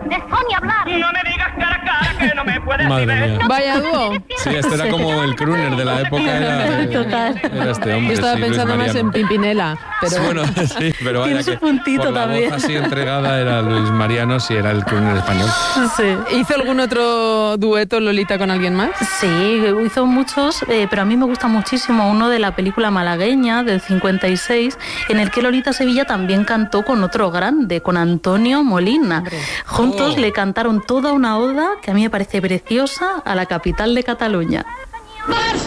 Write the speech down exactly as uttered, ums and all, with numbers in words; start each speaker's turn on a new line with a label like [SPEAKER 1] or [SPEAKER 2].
[SPEAKER 1] De eso ni hablar.
[SPEAKER 2] No me digas cara a cara que no me puedes
[SPEAKER 3] Madre
[SPEAKER 2] ver.
[SPEAKER 3] mía.
[SPEAKER 4] Vaya dúo.
[SPEAKER 3] Sí, este era como el crooner de la época. Era,
[SPEAKER 1] Total.
[SPEAKER 3] era este hombre.
[SPEAKER 4] Yo estaba
[SPEAKER 3] sí, Luis
[SPEAKER 4] pensando más
[SPEAKER 3] Mariano.
[SPEAKER 4] en Pimpinela, pero
[SPEAKER 3] Sí, bueno, sí, pero vaya
[SPEAKER 1] Tiene su
[SPEAKER 3] que
[SPEAKER 1] puntito
[SPEAKER 3] por la
[SPEAKER 1] también.
[SPEAKER 3] voz así entregada era Luis Mariano, si era el crooner español.
[SPEAKER 1] Sí.
[SPEAKER 4] ¿hizo algún otro dueto Lolita con alguien más?
[SPEAKER 1] Sí, hizo muchos, eh, pero a mí me gusta muchísimo uno de la película malagueña del cincuenta y seis, en el que Lolita Sevilla también cantó con otro grande, con Antonio Molina. Juntos
[SPEAKER 3] Oh.
[SPEAKER 1] le cantaron toda una oda que a mí me parece preciosa a la capital de Cataluña.